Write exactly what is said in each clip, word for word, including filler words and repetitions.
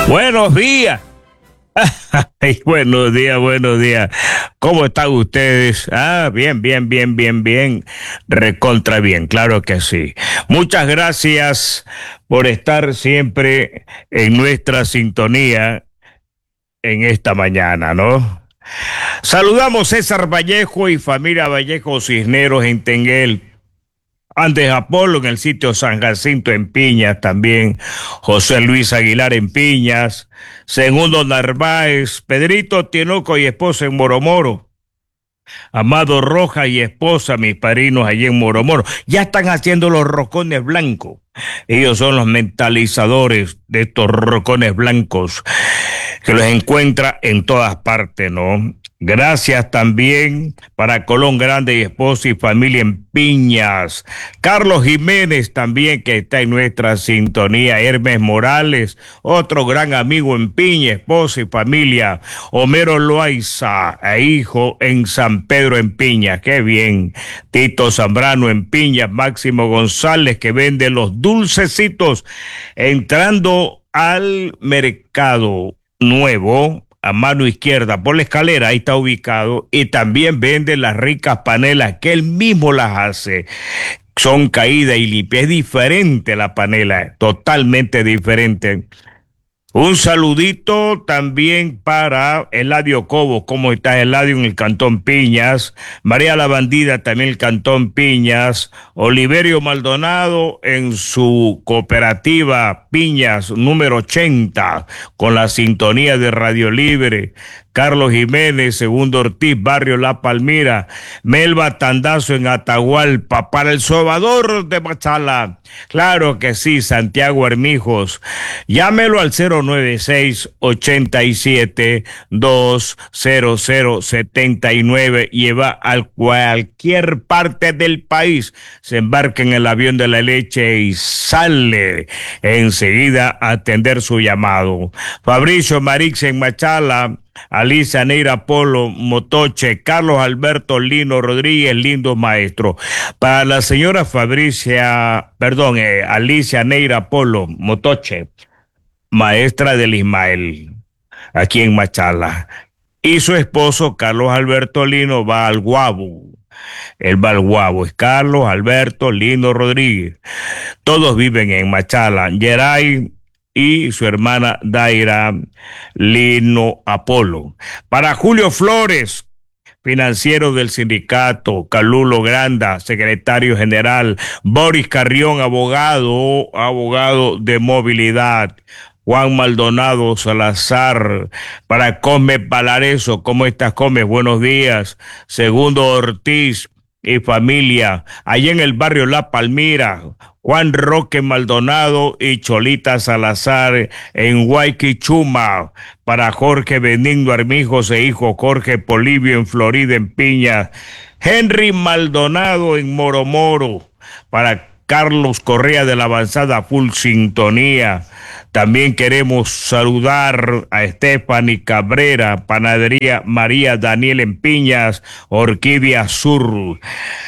Buenos días. Ay, buenos días, buenos días. ¿Cómo están ustedes? Ah, bien, bien, bien, bien, bien. Recontra bien, claro que sí. Muchas gracias por estar siempre en nuestra sintonía en esta mañana, ¿no? Saludamos César Vallejo y familia Vallejo Cisneros en Tenguel. Andes Apolo en el sitio San Jacinto en Piñas también, José Luis Aguilar en Piñas, Segundo Narváez, Pedrito Tinoco y esposa en Moromoro, Amado Rojas y esposa, mis padrinos allí en Moromoro, ya están haciendo los rocones blancos. Ellos son los mentalizadores de estos rocones blancos que los encuentra en todas partes, ¿no? Gracias también para Colón Grande y esposa y familia en Piñas. Carlos Jiménez también que está en nuestra sintonía. Hermes Morales, otro gran amigo en Piña, esposa y familia. Homero Loaiza, e hijo en San Pedro en Piña. Qué bien. Tito Zambrano en Piña. Máximo González que vende los dulcecitos entrando al mercado nuevo, a mano izquierda por la escalera, ahí está ubicado, y también vende las ricas panelas que él mismo las hace. Son caídas y limpias, es diferente la panela, totalmente diferente. Un saludito también para Eladio Cobo. ¿Cómo está Eladio en el Cantón Piñas? María la Bandida también el Cantón Piñas. Oliverio Maldonado en su cooperativa Piñas número ochenta con la sintonía de Radio Libre. Carlos Jiménez, Segundo Ortiz, Barrio La Palmira. Melba Tandazo en Atahualpa. Para el Sobador de Machala. Claro que sí, Santiago Hermijos. Llámelo al cero nueve seis, ochenta y siete, dos cero cero setenta y nueve. Lleva a cualquier parte del país. Se embarca en el avión de la leche y sale enseguida a atender su llamado. Fabricio Marix en Machala. Alicia Neira Polo Motoche, Carlos Alberto Lino Rodríguez, lindo maestro. Para la señora Fabricia, perdón, eh, Alicia Neira Polo Motoche, maestra del Ismael, aquí en Machala. Y su esposo, Carlos Alberto Lino, va al Guabo. Él va al Guabo, es Carlos Alberto Lino Rodríguez. Todos viven en Machala. Geray y su hermana Daira Lino Apolo. Para Julio Flores, financiero del sindicato, Calulo Granda, secretario general, Boris Carrión, abogado, abogado de movilidad, Juan Maldonado Salazar, para Come Palareso. ¿Cómo estás, Come? Buenos días. Segundo Ortiz y familia, allá en el barrio La Palmira, Juan Roque Maldonado y Cholita Salazar en Guayquichuma, para Jorge Benigno Armijos e hijo Jorge Polibio en Florida en Piña, Henry Maldonado en Moromoro, para Carlos Correa de la Avanzada Full Sintonía. También queremos saludar a Stephanie Cabrera, Panadería María Daniel en Piñas, Orquídea Sur.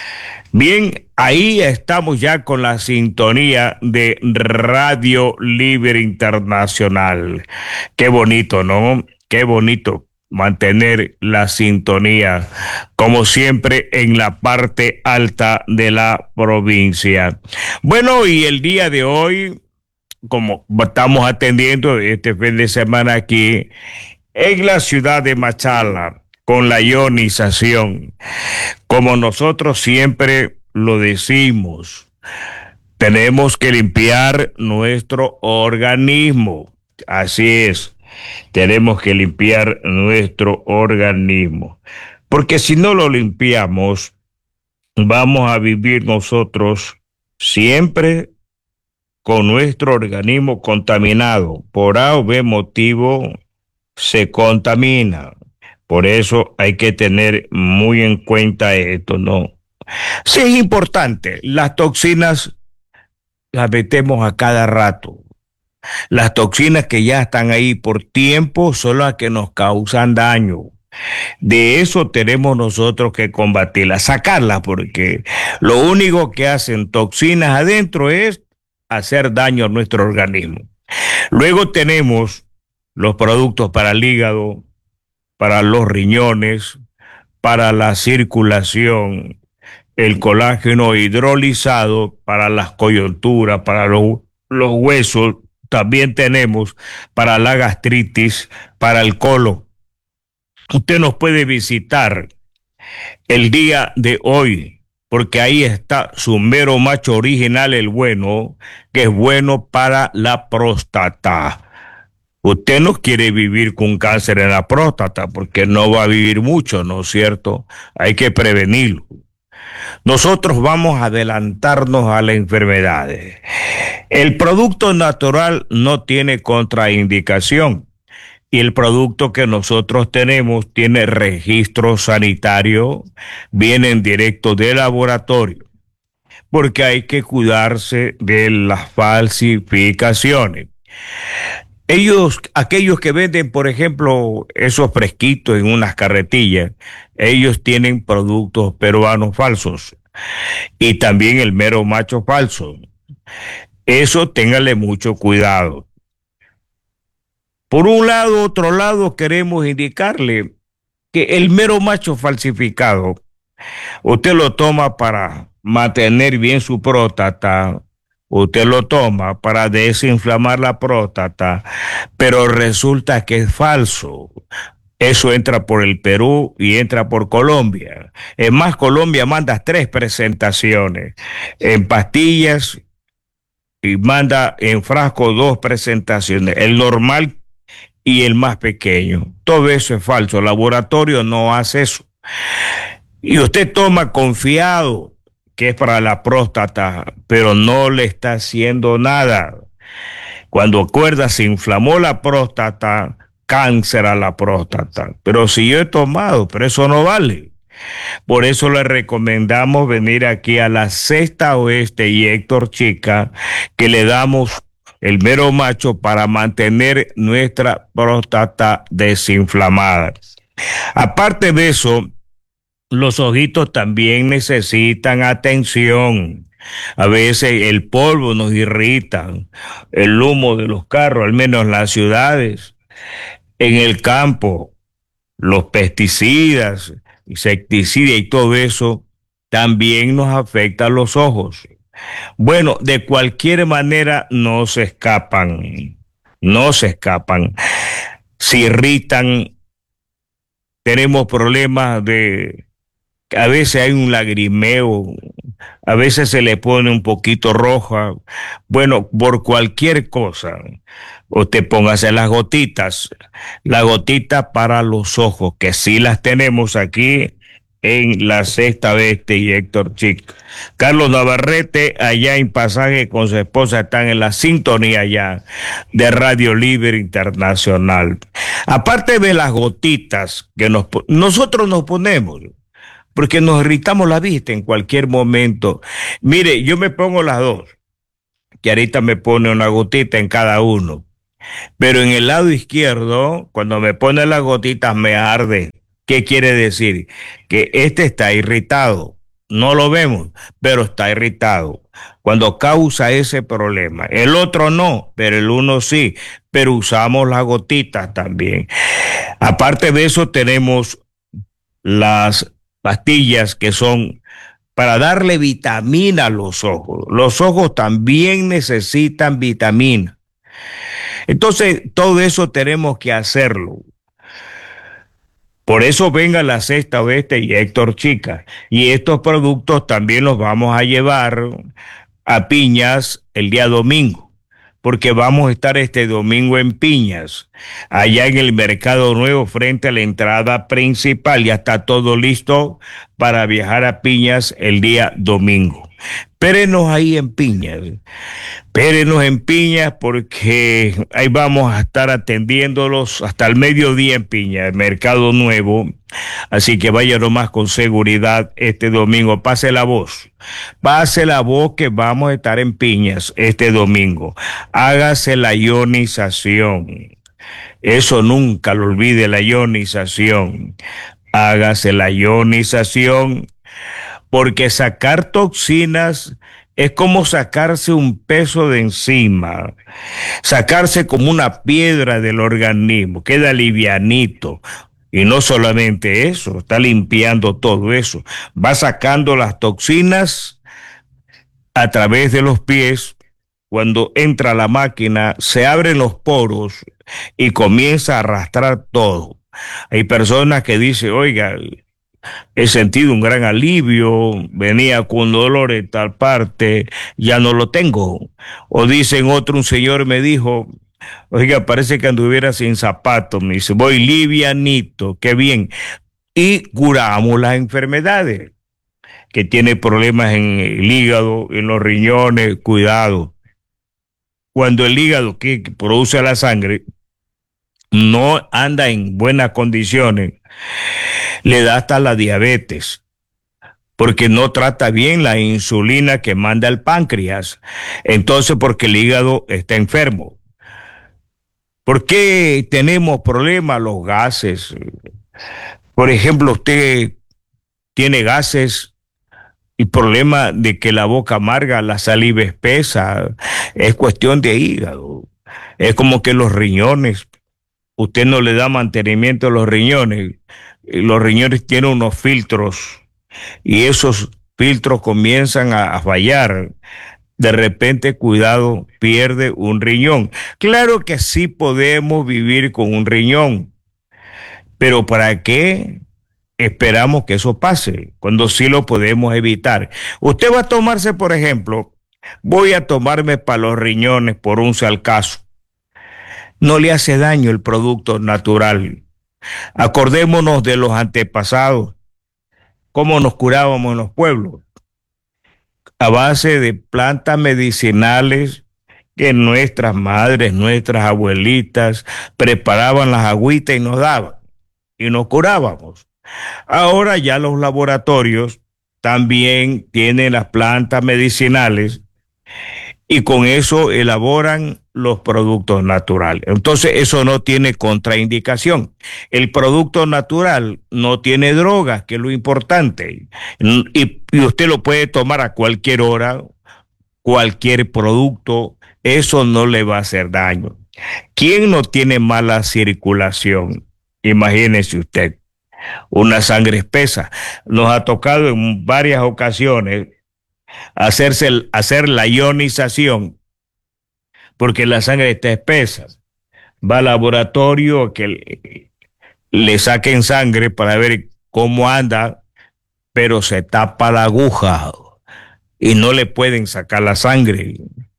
Bien, ahí estamos ya con la sintonía de Radio Libre Internacional. Qué bonito, ¿no? Qué bonito mantener la sintonía, como siempre, en la parte alta de la provincia. Bueno, y el día de hoy, como estamos atendiendo este fin de semana aquí en la ciudad de Machala, con la ionización, como nosotros siempre lo decimos, tenemos que limpiar nuestro organismo. Así es, tenemos que limpiar nuestro organismo, porque si no lo limpiamos, vamos a vivir nosotros siempre con nuestro organismo contaminado. Por A o B motivo se contamina. Por eso hay que tener muy en cuenta esto, ¿no? Sí es importante, las toxinas las metemos a cada rato. Las toxinas que ya están ahí por tiempo son las que nos causan daño. De eso tenemos nosotros que combatirlas, sacarlas, porque lo único que hacen toxinas adentro es hacer daño a nuestro organismo. Luego tenemos los productos para el hígado, para los riñones, para la circulación, el colágeno hidrolizado para las coyunturas, para los, los huesos, también tenemos para la gastritis, para el colon. Usted nos puede visitar el día de hoy, porque ahí está su mero macho original, el bueno, que es bueno para la próstata. Usted no quiere vivir con cáncer en la próstata porque no va a vivir mucho, ¿no es cierto? Hay que prevenirlo. Nosotros vamos a adelantarnos a las enfermedades. El producto natural no tiene contraindicación y el producto que nosotros tenemos tiene registro sanitario, viene en directo del laboratorio, porque hay que cuidarse de las falsificaciones. Ellos, aquellos que venden, por ejemplo, esos fresquitos en unas carretillas, ellos tienen productos peruanos falsos y también el mero macho falso. Eso téngale mucho cuidado. Por un lado, otro lado, queremos indicarle que el mero macho falsificado, usted lo toma para mantener bien su próstata, usted lo toma para desinflamar la próstata, pero resulta que es falso. Eso entra por el Perú y entra por Colombia. Es más, Colombia manda tres presentaciones en pastillas y manda en frasco dos presentaciones, el normal y el más pequeño. Todo eso es falso. El laboratorio no hace eso. Y usted toma confiado que es para la próstata, pero no le está haciendo nada. Cuando acuerda, se inflamó la próstata, cáncer a la próstata. Pero si yo he tomado, pero eso no vale. Por eso le recomendamos venir aquí a la Sexta Oeste y Héctor Chica, que le damos el mero macho para mantener nuestra próstata desinflamada. Aparte de eso, los ojitos también necesitan atención. A veces el polvo nos irrita, el humo de los carros, al menos en las ciudades, en el campo, los pesticidas, insecticidas y todo eso también nos afecta a los ojos. Bueno, de cualquier manera no se escapan, no se escapan. Se irritan, tenemos problemas de, a veces hay un lagrimeo, a veces se le pone un poquito roja. Bueno, por cualquier cosa, usted póngase las gotitas, la gotita para los ojos, que sí las tenemos aquí en la Sexta Oeste y Héctor Chic. Carlos Navarrete, allá en Pasaje con su esposa, están en la sintonía ya de Radio Libre Internacional. Aparte de las gotitas que nos, nosotros nos ponemos, porque nos irritamos la vista en cualquier momento. Mire, yo me pongo las dos, que ahorita me pone una gotita en cada uno, pero en el lado izquierdo, cuando me pone las gotitas me arde. ¿Qué quiere decir? Que este está irritado. No lo vemos, pero está irritado. Cuando causa ese problema. El otro no, pero el uno sí. Pero usamos las gotitas también. Aparte de eso, tenemos las pastillas que son para darle vitamina a los ojos. Los ojos también necesitan vitamina. Entonces, todo eso tenemos que hacerlo. Por eso venga la Sexta Oeste y Héctor Chica. Y estos productos también los vamos a llevar a Piñas el día domingo, porque vamos a estar este domingo en Piñas, allá en el Mercado Nuevo, frente a la entrada principal. Ya está todo listo para viajar a Piñas el día domingo. Espérenos ahí en Piñas. Espérenos en Piñas porque ahí vamos a estar atendiéndolos hasta el mediodía en Piñas, el Mercado Nuevo. Así que vaya nomás con seguridad este domingo. Pase la voz. Pase la voz que vamos a estar en Piñas este domingo. Hágase la ionización. Eso nunca lo olvide, la ionización. Hágase la ionización, porque sacar toxinas Es como sacarse un peso de encima, sacarse como una piedra del organismo, queda livianito. Y no solamente eso, está limpiando todo eso, va sacando las toxinas a través de los pies. Cuando entra la máquina, se abren los poros y comienza a arrastrar todo. Hay personas que dicen, oiga, he sentido un gran alivio, venía con dolor en tal parte, ya no lo tengo. O dicen otro, un señor me dijo, oiga, parece que anduviera sin zapatos, me dice, voy livianito, qué bien. Y curamos las enfermedades, que tiene problemas en el hígado, en los riñones, cuidado. Cuando el hígado que produce la sangre no anda en buenas condiciones, le da hasta la diabetes, porque no trata bien la insulina que manda el páncreas. Entonces, porque el hígado está enfermo. ¿Por qué tenemos problemas los gases? Por ejemplo, usted tiene gases y problema de que la boca amarga, la saliva espesa, es cuestión de hígado. Es como que los riñones, usted no le da mantenimiento a los riñones. Los riñones tienen unos filtros y esos filtros comienzan a, a fallar. De repente, cuidado, pierde un riñón. Claro que sí podemos vivir con un riñón, pero ¿para qué esperamos que eso pase cuando sí lo podemos evitar? Usted va a tomarse, por ejemplo, voy a tomarme para los riñones por un si al caso. No le hace daño el producto natural. Acordémonos de los antepasados, cómo nos curábamos en los pueblos, a base de plantas medicinales que nuestras madres, nuestras abuelitas preparaban las agüitas y nos daban, y nos curábamos. Ahora ya los laboratorios también tienen las plantas medicinales y con eso elaboran los productos naturales. Entonces eso no tiene contraindicación. El producto natural no tiene drogas, que es lo importante. Y, y usted lo puede tomar a cualquier hora, cualquier producto, eso no le va a hacer daño. ¿Quién no tiene mala circulación? Imagínese usted, una sangre espesa. Nos ha tocado en varias ocasiones hacerse, hacer la ionización porque la sangre está espesa. Va al laboratorio a que le, le saquen sangre para ver cómo anda, pero se tapa la aguja y no le pueden sacar la sangre.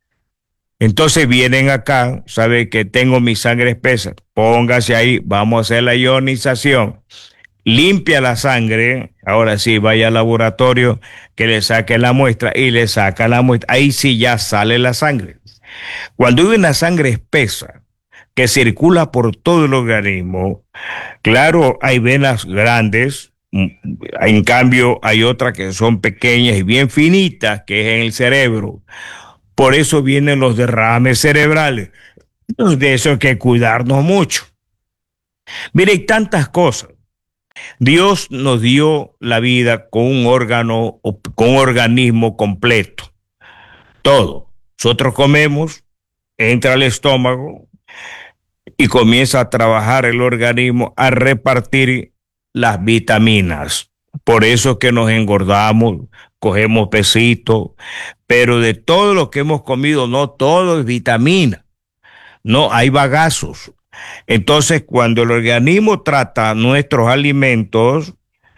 Entonces vienen acá, sabe que tengo mi sangre espesa, póngase ahí, vamos a hacer la ionización, limpia la sangre, ahora sí, vaya al laboratorio, que le saque la muestra y le saca la muestra, ahí sí ya sale la sangre. Cuando hay una sangre espesa que circula por todo el organismo, claro, hay venas grandes, en cambio hay otras que son pequeñas y bien finitas, que es en el cerebro. Por eso vienen los derrames cerebrales. De eso hay que cuidarnos mucho. Mire, hay tantas cosas. Dios nos dio la vida con un órgano, con un organismo completo. Todo. Nosotros comemos, entra al estómago y comienza a trabajar el organismo a repartir las vitaminas. Por eso es que nos engordamos, cogemos pesito, pero de todo lo que hemos comido, no todo es vitamina, no, hay bagazos. Entonces, cuando el organismo trata nuestros alimentos,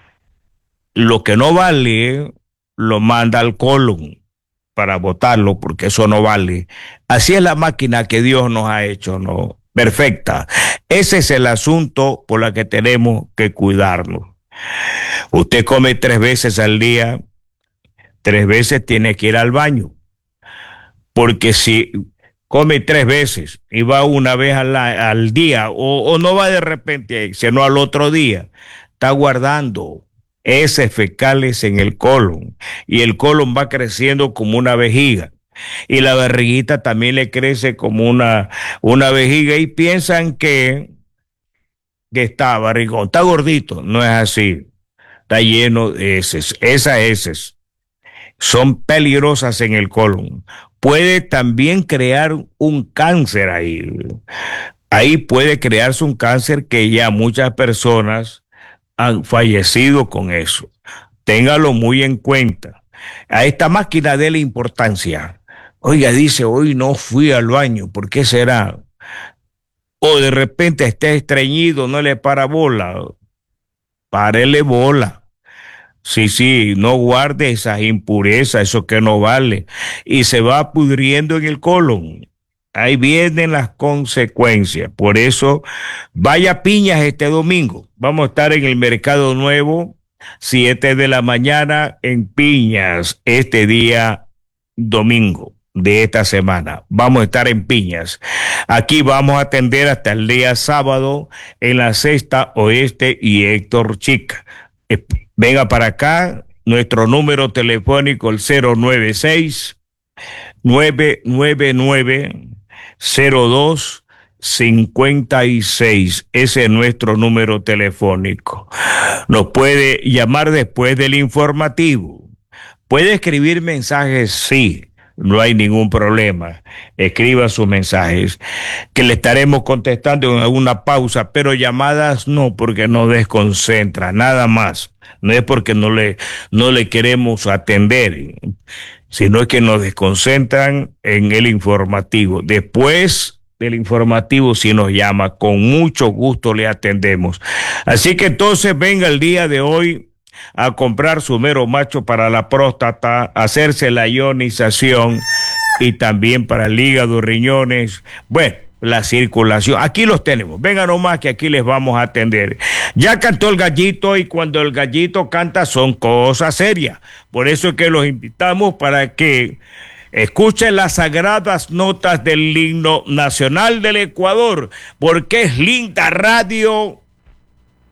lo que no vale, lo manda al colon para botarlo, porque eso no vale. Así es la máquina que Dios nos ha hecho, ¿no? Perfecta. Ese es el asunto por la que tenemos que cuidarnos. Usted come tres veces al día, tres veces tiene que ir al baño, porque si come tres veces y va una vez al, al día o, o no va de repente, sino al otro día, está guardando heces fecales en el colon y el colon va creciendo como una vejiga y la barriguita también le crece como una, una vejiga y piensan que, que está barrigón, está gordito, no es así, está lleno de heces, esas heces son peligrosas en el colon. Puede también crear un cáncer ahí. Ahí puede crearse un cáncer que ya muchas personas han fallecido con eso. Téngalo muy en cuenta. A esta máquina dele importancia. Oiga, dice, hoy no fui al baño, ¿por qué será? O de repente está estreñido, no le para bola. Párele bola. Sí, sí, no guarde esas impurezas, eso que no vale. Y se va pudriendo en el colon. Ahí vienen las consecuencias. Por eso, vaya a Piñas este domingo. Vamos a estar en el Mercado Nuevo, siete de la mañana en Piñas, este día domingo de esta semana. Vamos a estar en Piñas. Aquí vamos a atender hasta el día sábado en la Sexta Oeste y Héctor Chica. Eh, Venga para acá, nuestro número telefónico el cero nueve seis, nueve nueve nueve, cero dos cinco seis. Ese es nuestro número telefónico. Nos puede llamar después del informativo. Puede escribir mensajes, sí. No hay ningún problema. Escriba sus mensajes, que le estaremos contestando en alguna pausa, pero llamadas no, porque nos desconcentra, nada más. No es porque no le, no le queremos atender, sino es que nos desconcentran en el informativo. Después del informativo, si nos llama, con mucho gusto le atendemos. Así que entonces venga el día de hoy a comprar su mero macho para la próstata, hacerse la ionización y también para el hígado, riñones, bueno, la circulación. Aquí los tenemos. Vengan nomás que aquí les vamos a atender. Ya cantó el gallito y cuando el gallito canta son cosas serias. Por eso es que los invitamos para que escuchen las sagradas notas del himno nacional del Ecuador, porque es linda radio